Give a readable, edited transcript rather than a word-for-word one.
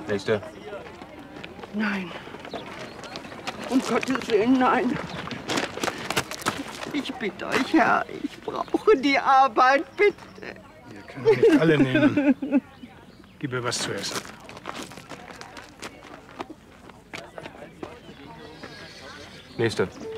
Nächste. Nein. Um Gottes Willen, nein. Ich bitte euch, Herr, ich brauche die Arbeit, bitte. Wir können nicht alle nehmen. Gib mir was zu essen. Nächste.